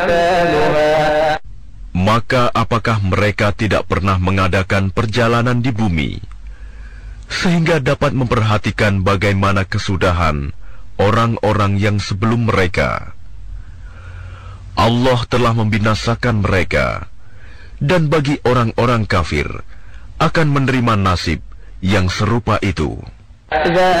Maka apakah mereka tidak pernah mengadakan perjalanan di bumi, sehingga dapat memperhatikan bagaimana kesudahan orang-orang yang sebelum mereka? Allah telah membinasakan mereka, dan bagi orang-orang kafir akan menerima nasib yang serupa itu.